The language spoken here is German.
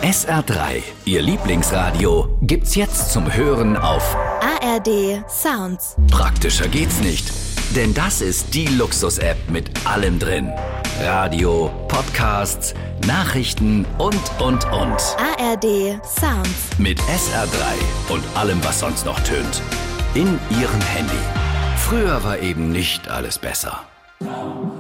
SR3, Ihr Lieblingsradio, gibt's jetzt zum Hören auf ARD Sounds. Praktischer geht's nicht, denn das ist die Luxus-App mit allem drin. Radio, Podcasts, Nachrichten und. ARD Sounds. Mit SR3 und allem, was sonst noch tönt. In Ihrem Handy. Früher war eben nicht alles besser.